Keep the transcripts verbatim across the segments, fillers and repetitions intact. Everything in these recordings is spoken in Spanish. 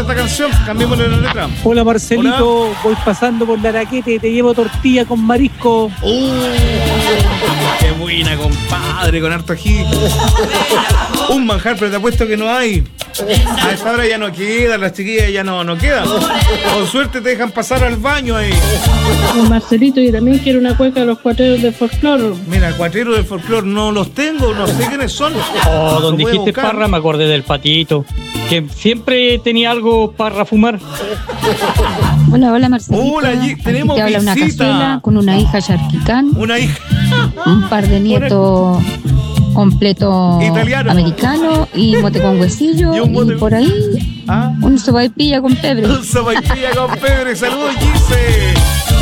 esta canción, cambiémosle la letra. Hola Marcelito, Hola. voy pasando por la raqueta y te llevo tortilla con marisco. Uh, ¡Qué buena, compadre! Con harto ají. Un manjar, pero te apuesto que no hay. A esta hora ya no queda, las chiquillas ya no, no quedan. Con suerte te dejan pasar al baño ahí. Don Marcelito, yo también quiero una cueca de los cuatreros de folclore. Mira, cuatreros de folclore no los tengo, no sé quiénes son. Oh, Los donde voy a dijiste buscar. Parra me acordé del Patito, que siempre tenía algo para fumar. Hola, hola Marcelito. Hola, allí tenemos Aquí te habla una visita. cazuela con una hija charquicán, Una hija un par de nietos completo Italiano. americano y mote con huesillo Y y, un mote- por ahí ¿Ah? un sopaipilla con pebre. Un sopaipilla con pebre. Saludos, Gise.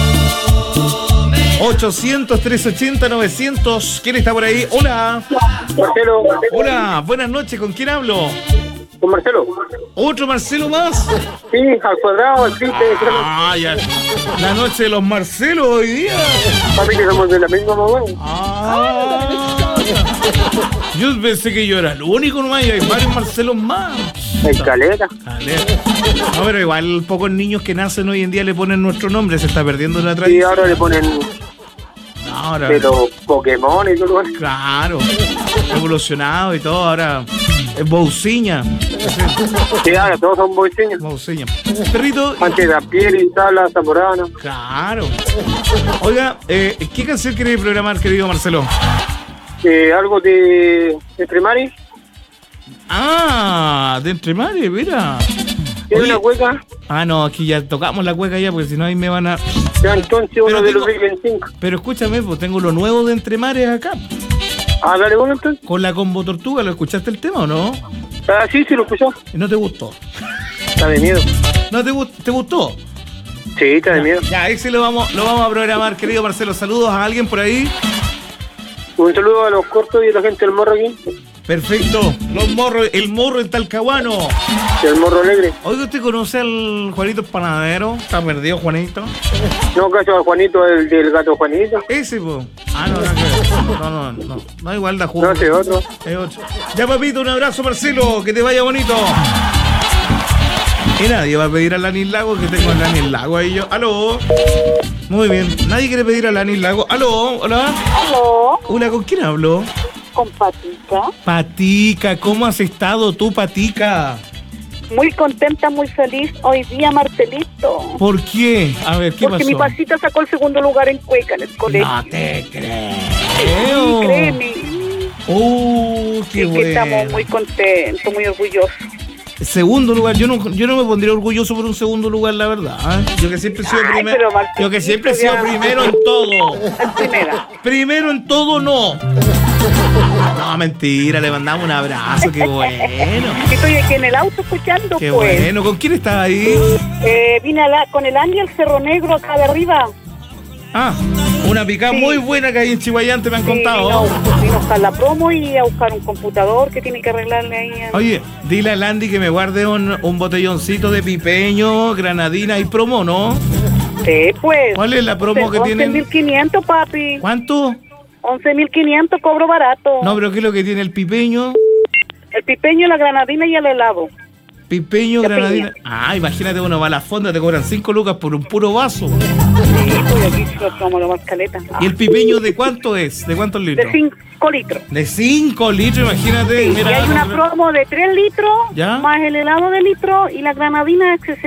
ochocientos, trescientos ochenta, novecientos. ¿Quién está por ahí? Hola. Marcelo, Hola, buenas noches. ¿Con quién hablo? con Marcelo. ¿Otro Marcelo más? Sí, al cuadrado, al triple. Ah, ya. La noche de los Marcelos hoy día. Papi, que somos de la misma mamá. Ah. Yo pensé que yo era el único nomás y hay varios Marcelos más. Escalera. Caleta. No, pero igual pocos niños que nacen hoy en día le ponen nuestro nombre. Se está perdiendo la Y tradición. ahora le ponen Ahora, de los Pokémon y todo. claro, evolucionado y todo, ahora es Bousiña. Sí, ahora todos son boiseños. Bousiña. Perrito, Antes de Pieri, Sala, Zamorano. claro. Oiga, eh, ¿qué canción quiere programar, querido Marcelo? Eh, algo de Entre Mari. Ah, de Entre Mares, mira. Tiene Oye, una cueca. ah, no, aquí ya tocamos la cueca ya, porque si no ahí me van a... Ya entonces uno Pero de los tengo- veinticinco. Pero escúchame, pues tengo lo nuevo de Entre Mares acá. Ah, dale uno entonces. Con la Combo Tortuga, ¿lo escuchaste el tema o no? Ah, sí, sí lo escuchó. ¿No te gustó? Está de miedo. ¿No te, gu- te gustó? Sí, está de miedo. Ya, ese lo vamos, lo vamos a programar, querido Marcelo. Saludos a alguien por ahí. Un saludo a los cortos y a la gente del morro aquí. Perfecto. Los morros, el morro en Talcahuano. Y el morro alegre. Oiga, ¿usted conoce al Juanito Panadero? ¿Está perdido, Juanito? No, cacho a Juanito, el del gato Juanito. Ese, po. Ah, no, no, no, no, no, no, no igual da jugo. No, ese otro. Es otro. Ya, papito, un abrazo, Marcelo. Que te vaya bonito. Y nadie va a pedir a Lanis Lago, que tengo a Lanis Lago ahí yo. ¡Aló! Muy bien. Nadie quiere pedir a Lanis Lago. ¡Aló! ¿Hola? Aló, Hola, ¿con quién hablo? con Patica. Patica, ¿cómo has estado tú, Patica? Muy contenta, muy feliz hoy día, Marcelito. ¿Por qué? A ver, ¿qué Porque pasó? mi pasita sacó el segundo lugar en Cueca en el colegio. No te creo. Sí, créeme. ¡Oh, qué Y que bueno! estamos muy contentos, muy orgullosos. Segundo lugar, yo no, yo no me pondría orgulloso por un segundo lugar, la verdad. ¿eh? Yo que siempre he sido Ay, primero. pero Martín, Yo que siempre he sido ya- primero en todo. En primera. Primero en todo, no. No, mentira, le mandamos un abrazo, qué bueno. Estoy aquí en el auto escuchando, Qué pues. bueno. ¿Con quién estás ahí? Eh, vine a la- con el Ángel Cerro Negro acá de arriba. Ah, una picada Sí. muy buena que hay en Chihuayante, me han Sí, contado. vino, vino a buscar la promo y a buscar un computador que tiene que arreglarle ahí. a- Oye, dile a Landy que me guarde un, un botelloncito de pipeño, granadina y promo, ¿no? Sí, pues. ¿Cuál es la promo que once tienen? mil quinientos, papi. ¿Cuánto? once mil quinientos, cobro barato. No, pero ¿qué es lo que tiene el pipeño? El pipeño, la granadina y el helado. Pipeño, La granadina. Ah, imagínate, uno va a la fonda, te cobran cinco lucas por un puro vaso. Sí, pues aquí lo tomamos la más caleta. ¿Y el pipeño de cuánto es? ¿De cuántos De litros? cinco litros. De cinco litros, imagínate. Sí, y Mira, hay una nosotros- promo de tres litros, ¿Ya? más el helado de litro y la granadina de